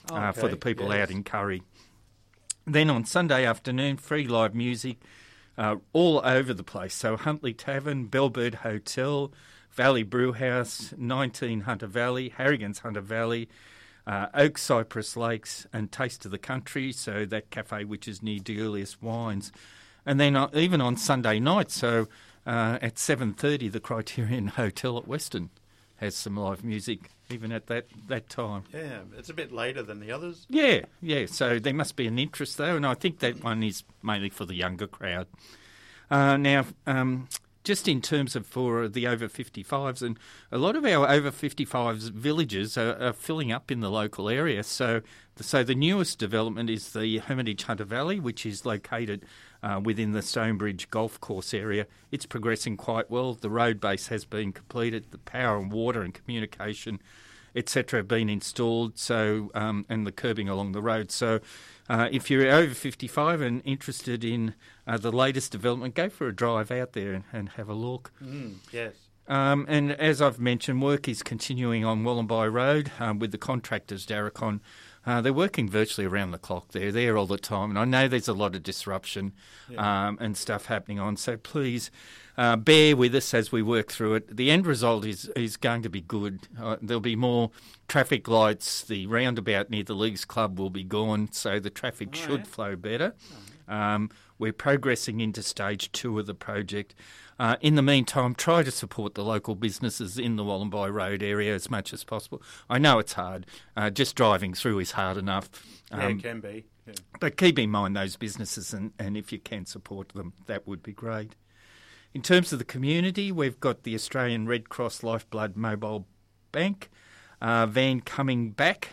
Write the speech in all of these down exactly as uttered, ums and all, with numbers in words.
oh, uh, okay. for the people yes. out in Curry. Then on Sunday afternoon, free live music uh, all over the place. So Huntley Tavern, Bellbird Hotel, Valley Brewhouse, nineteen Hunter Valley, Harrigan's Hunter Valley, uh, Oak Cypress Lakes and Taste of the Country, so that cafe which is near Deolius Wines. And then uh, even on Sunday night, so uh, at seven thirty, the Criterion Hotel at Weston has some live music, even at that, that time. Yeah, it's a bit later than the others. Yeah, yeah, so there must be an interest though, and I think that one is mainly for the younger crowd. Uh, now, um, just in terms of for the over fifty-fives, and a lot of our over fifty-fives villages are, are filling up in the local area. So, the, so the newest development is the Hermitage Hunter Valley, which is located uh, within the Stonebridge Golf Course area. It's progressing quite well. The road base has been completed. The power and water and communication, et cetera, have been installed. So, um, and the curbing along the road. So, uh, if you're over fifty-five and interested in uh, the latest development, go for a drive out there and, and have a look. Mm, yes. Um, and as I've mentioned, work is continuing on Wollombi Road um, with the contractors, Darracon. Uh, they're working virtually around the clock. They're there all the time. And I know there's a lot of disruption Yeah. um, and stuff happening on. So please uh, bear with us as we work through it. The end result is, is going to be good. Uh, there'll be more traffic lights. The roundabout near the Leagues Club will be gone, so the traffic All should right. flow better. Um, we're progressing into stage two of the project. Uh, in the meantime, try to support the local businesses in the Wollombi Road area as much as possible. I know it's hard. Uh, just driving through is hard enough. Yeah, Um, it can be. Yeah. but keep in mind those businesses, and, and if you can support them, that would be great. In terms of the community, we've got the Australian Red Cross Lifeblood Mobile Bank uh, van coming back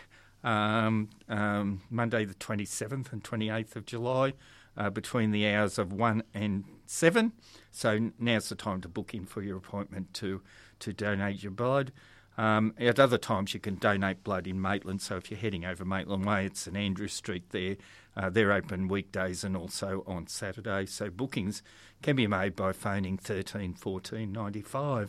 um, um, Monday the twenty-seventh and twenty-eighth of July uh, between the hours of one and seven. So now's the time to book in for your appointment to, to donate your blood. Um, at other times, you can donate blood in Maitland. So if you're heading over Maitland Way, it's St Andrew Street there. Uh, they're open weekdays and also on Saturday. So bookings can be made by phoning thirteen fourteen ninety-five.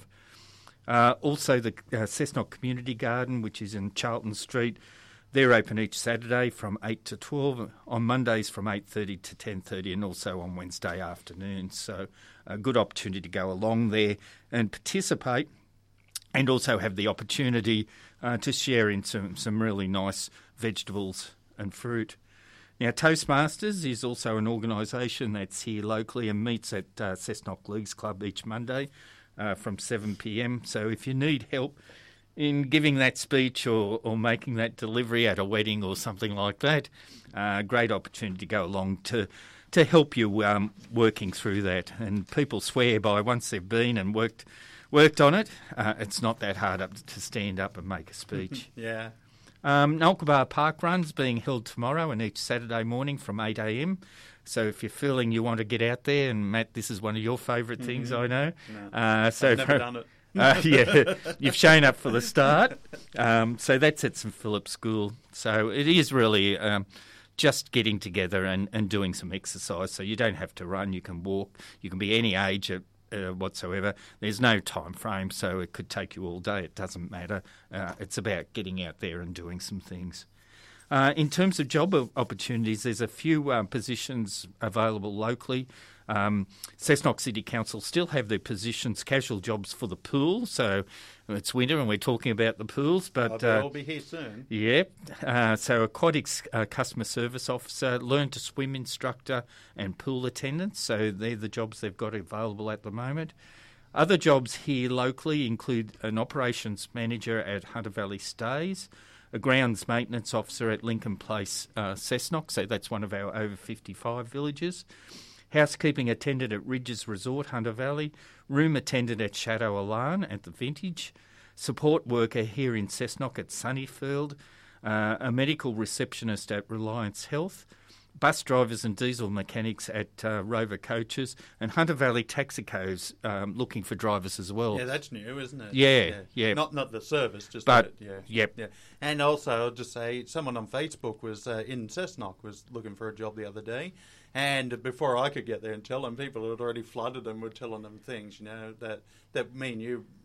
Uh, also, the uh, Cessnock Community Garden, which is in Charlton Street, they're open each Saturday from eight to twelve, on Mondays from eight thirty to ten thirty, and also on Wednesday afternoons. So a good opportunity to go along there and participate, and also have the opportunity uh, to share in some, some really nice vegetables and fruit. Now, Toastmasters is also an organisation that's here locally and meets at uh, Cessnock Leagues Club each Monday uh, from seven p m. So if you need help in giving that speech or, or making that delivery at a wedding or something like that, uh, great opportunity to go along to to help you um, working through that. And people swear by once they've been and worked worked on it, uh, it's not that hard up to stand up and make a speech. Yeah. Um, Nulkabah Park Run's being held tomorrow and each Saturday morning from eight a m. So if you're feeling you want to get out there, and Matt, this is one of your favourite things, I know. No, Uh, so I've never done it. uh, yeah, you've shown up for the start. Um, so that's at St Philip's School. So it is really um, just getting together and, and doing some exercise. So you don't have to run, you can walk, you can be any age uh, uh, whatsoever. There's no time frame, so it could take you all day. It doesn't matter. Uh, it's about getting out there and doing some things. Uh, in terms of job opportunities, there's a few uh, positions available locally. Um, Cessnock City Council still have their positions, casual jobs for the pool. So it's winter and we're talking about the pools. But Oh, they'll uh, be here soon. Yep. Uh, so aquatics uh, customer service officer, learn to swim instructor and pool attendant. So they're the jobs they've got available at the moment. Other jobs here locally include an operations manager at Hunter Valley Stays, a grounds maintenance officer at Lincoln Place, uh, Cessnock. So that's one of our over fifty-five villages. Housekeeping attendant at Ridges Resort, Hunter Valley. Room attendant at Shadow Alarm at the Vintage. Support worker here in Cessnock at Sunnyfield. Uh, a medical receptionist at Reliance Health. Bus drivers and diesel mechanics at uh, Rover Coaches. And Hunter Valley Taxicos um, looking for drivers as well. Yeah, that's new, isn't it? Yeah, yeah. Not not the service, just But, that, yeah. yep. Yeah. And also, I'll just say, someone on Facebook was uh, in Cessnock was looking for a job the other day. And before I could get there and tell them, people had already flooded them with telling them things, you know, that, that me and you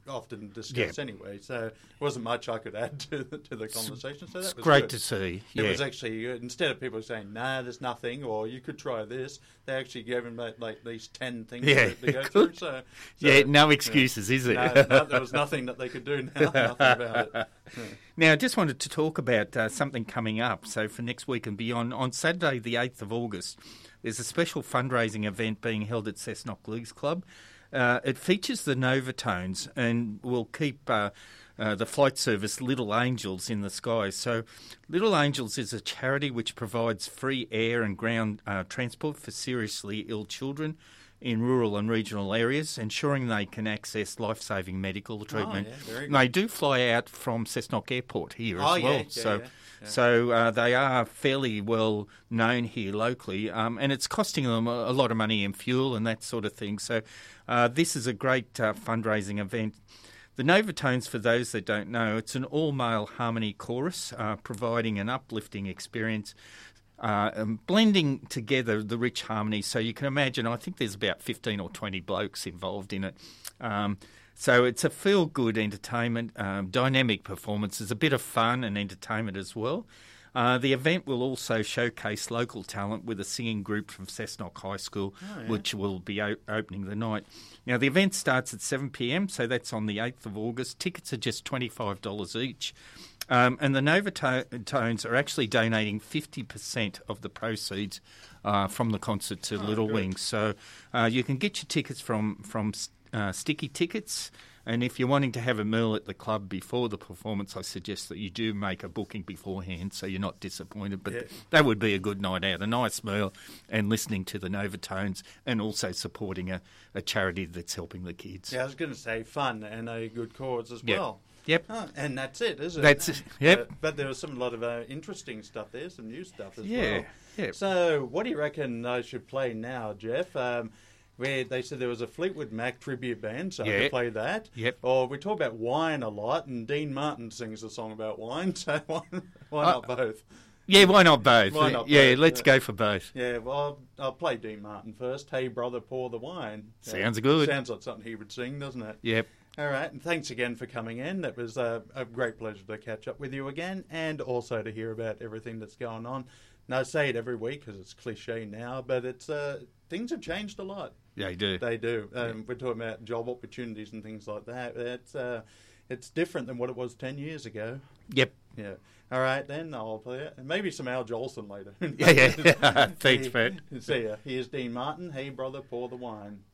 often discuss Yeah. anyway. So it wasn't much I could add to the, to the conversation. So that It's was great good. to see. It Yeah. was actually, uh, instead of people saying, nah, there's nothing, or you could try this, they actually gave them like, like these ten things Yeah, to, to go good. through. So, so, yeah, no excuses, is it? No, no, there was nothing that they could do now, nothing about it. Yeah. Now, I just wanted to talk about uh, something coming up. So for next week and beyond, on Saturday the eighth of August, there's a special fundraising event being held at Cessnock Leagues Club. Uh, it features the Novatones and will keep uh, uh, the flight service Little Angels in the skies. So Little Angels is a charity which provides free air and ground uh, transport for seriously ill children in rural and regional areas, ensuring they can access life-saving medical treatment. Oh, yeah, very And they do fly out from Cessnock Airport here Oh, as yeah, well. yeah, so yeah, yeah. so uh, they are fairly well known here locally, um, and it's costing them a, a lot of money in fuel and that sort of thing. So uh, this is a great uh, fundraising event. The Novatones, for those that don't know, it's an all-male harmony chorus, uh, providing an uplifting experience, uh, and blending together the rich harmonies. So you can imagine, I think there's about fifteen or twenty blokes involved in it. Um, so it's a feel-good entertainment, um, dynamic performances, a bit of fun and entertainment as well. Uh, the event will also showcase local talent with a singing group from Cessnock High School, Oh, yeah. which will be o- opening the night. Now, the event starts at seven p m, so that's on the eighth of August. Tickets are just twenty-five dollars each. Um, and the Novatones are actually donating fifty percent of the proceeds uh, from the concert to Oh, Little good. Wings. So uh, you can get your tickets from, from uh, Sticky Tickets. And if you're wanting to have a meal at the club before the performance, I suggest that you do make a booking beforehand so you're not disappointed. But Yeah. that would be a good night out, a nice meal and listening to the Novatones and also supporting a, a charity that's helping the kids. Yeah, I was going to say fun and a good cause as Yep. well. Yep. Oh, and that's it, is it? That's it, yep. Uh, but there was some lot of uh, interesting stuff there, some new stuff as Yeah, well. yeah. So, what do you reckon I should play now, Jeff? Um, where they said there was a Fleetwood Mac tribute band, so I Yeah. could play that. Yep. Or we talk about wine a lot, and Dean Martin sings a song about wine, so why, why Uh, not both? Yeah, why not both? Why not yeah, both? let's Yeah. go for both. Yeah, well, I'll, I'll play Dean Martin first. Hey, brother, pour the wine. Sounds good. Sounds like something he would sing, doesn't it? Yep. All right, and thanks again for coming in. It was uh, a great pleasure to catch up with you again and also to hear about everything that's going on. And I say it every week because it's cliche now, but it's uh, things have changed a lot. Yeah, you do. They do. Um, We're talking about job opportunities and things like that. It's, uh, it's different than what it was ten years ago. Yep. Yeah. All right, then I'll play it. And maybe some Al Jolson later. Yeah, yeah. Thanks, Pat. See ya. Here's Dean Martin. Hey, brother, pour the wine.